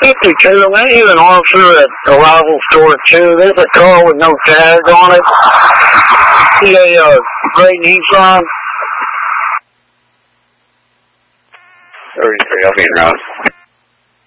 52, man, you an officer at Arrival Store 2. There's a car with no tag on it. See a gray Nissan? 33, I'll be in route.